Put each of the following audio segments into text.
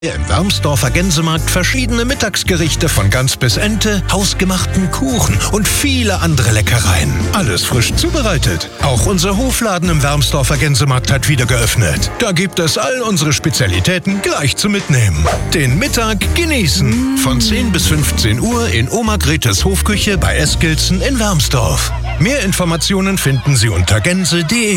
Im Wermsdorfer Gänsemarkt verschiedene Mittagsgerichte von Gans bis Ente, hausgemachten Kuchen und viele andere Leckereien. Alles frisch zubereitet. Auch unser Hofladen im Wermsdorfer Gänsemarkt hat wieder geöffnet. Da gibt es all unsere Spezialitäten gleich zum Mitnehmen. Den Mittag genießen. Von 10 bis 15 Uhr in Oma Gretes Hofküche bei Eskilzen in Wermsdorf. Mehr Informationen finden Sie unter gänse.de.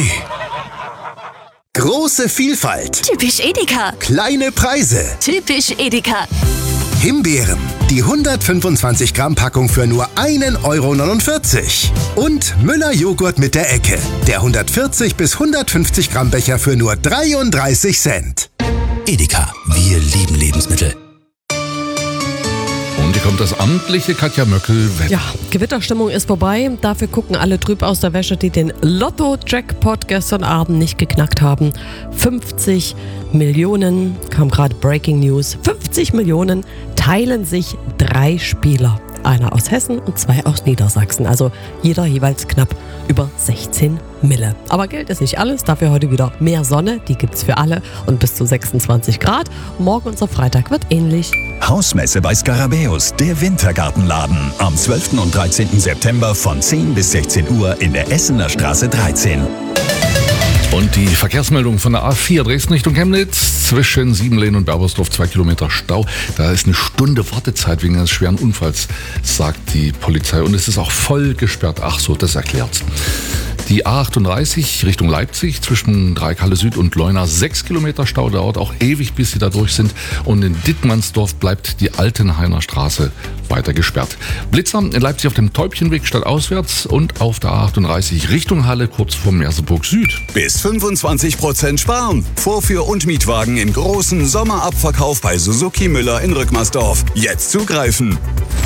Große Vielfalt. Typisch Edeka. Kleine Preise. Typisch Edeka. Himbeeren. Die 125 Gramm Packung für nur 1,49 €. Und Müller Joghurt mit der Ecke. Der 140 bis 150 Gramm Becher für nur 33 Cent. Edeka. Wir lieben Lebensmittel. Und hier kommt das amtliche Katja Möckel-Wetter. Ja, Gewitterstimmung ist vorbei. Dafür gucken alle trüb aus der Wäsche, die den Lotto-Jackpot gestern Abend nicht geknackt haben. 50 Millionen, kam gerade Breaking News, 50 Millionen teilen sich 3 Spieler. Einer aus Hessen und 2 aus Niedersachsen. Also jeder jeweils knapp über 16 Mille. Aber Geld ist nicht alles. Dafür heute wieder mehr Sonne. Die gibt's für alle. Und bis zu 26 Grad. Morgen unser Freitag wird ähnlich. Hausmesse bei Skarabäus, der Wintergartenladen. Am 12. und 13. September von 10 bis 16 Uhr in der Essener Straße 13. Und die Verkehrsmeldung von der A4 Dresden Richtung Chemnitz zwischen Siebenlehn und Berbersdorf 2 Kilometer Stau. Da ist eine Stunde Wartezeit wegen eines schweren Unfalls, sagt die Polizei. Und es ist auch voll gesperrt. Ach so, das erklärt's. Die A38 Richtung Leipzig zwischen Dreicalle Süd und Leuna 6 Kilometer Stau, dauert auch ewig, bis sie da durch sind. Und in Dittmannsdorf bleibt die Altenhainer Straße weiter gesperrt. Blitzer in Leipzig auf dem Täubchenweg stadtauswärts und auf der A38 Richtung Halle kurz vor Merseburg Süd. Bis 25% sparen. Vorführ- und Mietwagen im großen Sommerabverkauf bei Suzuki Müller in Rückmersdorf. Jetzt zugreifen.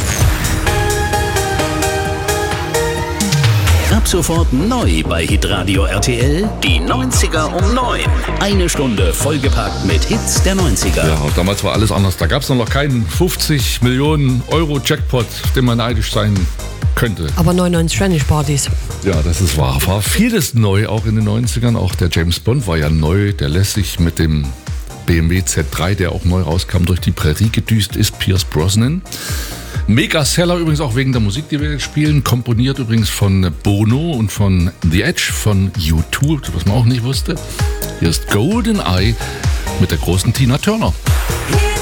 Ab sofort neu bei Hitradio RTL, die 90er um 9. Eine Stunde vollgepackt mit Hits der 90er. Ja, und damals war alles anders. Da gab es noch keinen 50 Millionen Euro Jackpot, den man neidisch sein könnte. Aber 99 Spanish-Partys. Ja, das ist wahr. War vieles neu, auch in den 90ern. Auch der James Bond war ja neu. Der lässt sich mit dem BMW Z3, der auch neu rauskam, durch die Prärie gedüst ist. Pierce Brosnan. Megaseller übrigens auch wegen der Musik, die wir jetzt spielen. Komponiert übrigens von Bono und von The Edge von U2, was man auch nicht wusste. Hier ist Golden Eye mit der großen Tina Turner.